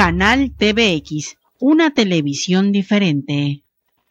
Canal TVX, una televisión diferente.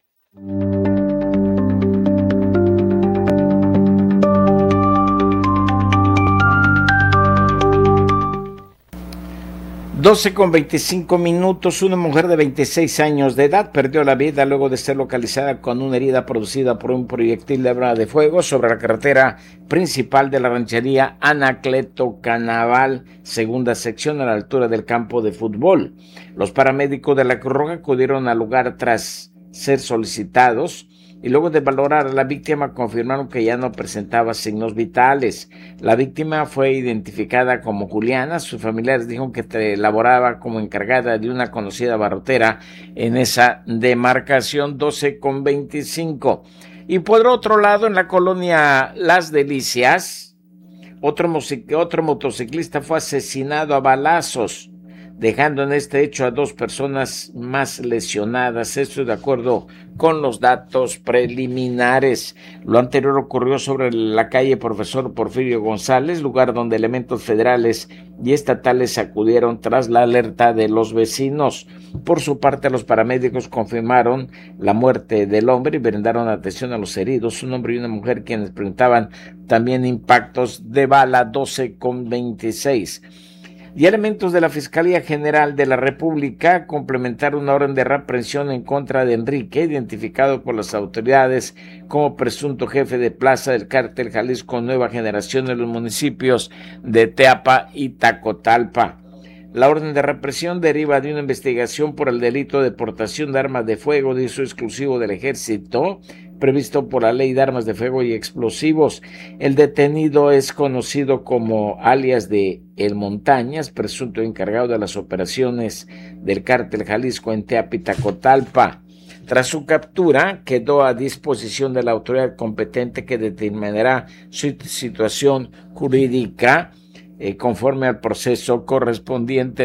12:25. Una mujer de 26 años de edad perdió la vida luego de ser localizada con una herida producida por un proyectil de arma de fuego sobre la carretera principal de la ranchería Anacleto Canaval, segunda sección, a la altura del campo de fútbol. Los paramédicos de la Cruz Roja acudieron al lugar tras ser solicitados y luego de valorar a la víctima confirmaron que ya no presentaba signos vitales. La víctima fue identificada como Juliana. Sus familiares dijeron que laboraba como encargada de una conocida barrotera en esa demarcación. 12:25. Y por otro lado, en la colonia Las Delicias, otro motociclista fue asesinado a balazos, dejando en este hecho a 2 personas más lesionadas. Esto de acuerdo con los datos preliminares. Lo anterior ocurrió sobre la calle Profesor Porfirio González, lugar donde elementos federales y estatales acudieron tras la alerta de los vecinos. Por su parte, los paramédicos confirmaron la muerte del hombre y brindaron atención a los heridos, un hombre y una mujer, quienes presentaban también impactos de bala. 12:26. Y elementos de la Fiscalía General de la República complementaron una orden de aprehensión en contra de Enrique, identificado por las autoridades como presunto jefe de plaza del cártel Jalisco Nueva Generación en los municipios de Teapa y Tacotalpa. La orden de represión deriva de una investigación por el delito de portación de armas de fuego de uso exclusivo del Ejército, previsto por la Ley de Armas de Fuego y Explosivos. El detenido es conocido como alias de El Montañas, presunto encargado de las operaciones del cártel Jalisco en Teapa y Tacotalpa. Tras su captura, quedó a disposición de la autoridad competente, que determinará su situación jurídica conforme al proceso correspondiente.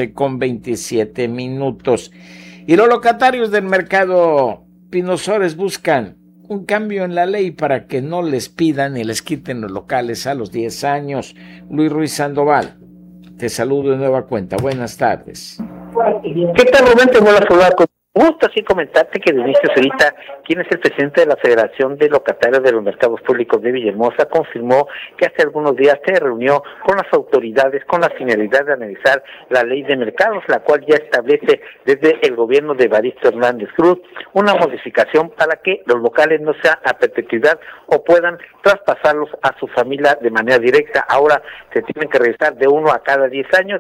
12:27. Y los locatarios del mercado Pino Suárez buscan un cambio en la ley para que no les pidan y les quiten los locales a los 10 años. Luis Ruiz Sandoval, te saludo de nueva cuenta. Buenas tardes. ¿Qué tal, Rubén? Te vuelvo a saludar con gusto, así comentarte que Dionisio Zurita, quien es el presidente de la Federación de Locatarios de los Mercados Públicos de Villahermosa, confirmó que hace algunos días se reunió con las autoridades con la finalidad de analizar la ley de mercados, la cual ya establece desde el gobierno de Evaristo Hernández Cruz una modificación para que los locales no sean a perpetuidad o puedan traspasarlos a su familia de manera directa. Ahora se tienen que registrar de 1 a cada 10 años